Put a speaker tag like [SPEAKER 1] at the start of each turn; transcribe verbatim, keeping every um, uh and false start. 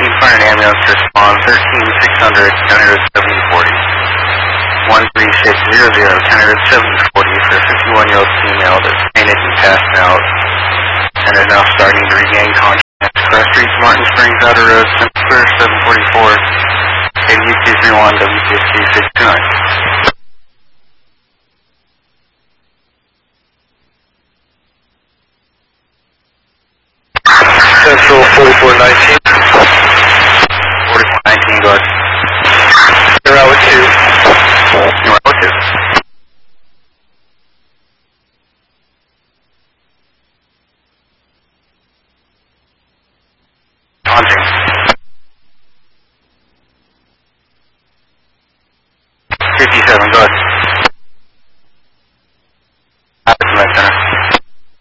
[SPEAKER 1] need fire and ambulance to respond. thirteen six hundred, county road seven forty. one three six zero zero, county road seven forty for a fifty-one-year-old female that's fainted and passed out and is now starting to regain consciousness. Cross Streets, Martin Springs, Outer Road, Central Square, seven forty-four, K W two three one, W P S T six two nine.
[SPEAKER 2] Central forty-four nineteen.
[SPEAKER 1] forty-four nineteen, go ahead.
[SPEAKER 2] You're out with two.
[SPEAKER 1] You're out with two.